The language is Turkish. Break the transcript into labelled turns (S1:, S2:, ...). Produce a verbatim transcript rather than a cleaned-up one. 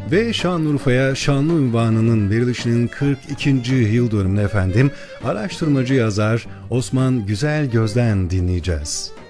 S1: Ve Şanlıurfa'ya şanlı unvanının verilişinin kırk ikinci yıl dönümünü efendim araştırmacı yazar Osman Güzelgöz'den dinleyeceğiz.